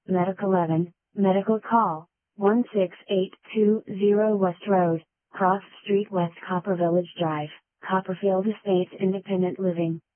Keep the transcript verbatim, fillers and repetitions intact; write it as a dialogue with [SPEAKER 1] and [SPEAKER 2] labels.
[SPEAKER 1] Medic eleven, Medical Call, one six eight two zero West Road, Cross Street West Copper Village Drive, Copperfield Estates Independent Living.